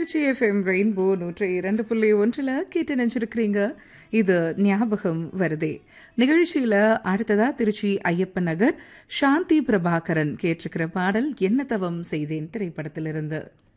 Trichy FM rainbow 102.1 கேட்டு நினைச்சிருக்கிறீங்க. இது ஞாபகம் வருதே நிகழ்ச்சியில அடுத்ததா திருச்சி ஐயப்பன் நகர் சாந்தி பிரபாகரன் கேட்டிருக்கிற பாடல் என்ன தவம் செய்தேன் திரைப்படத்திலிருந்து.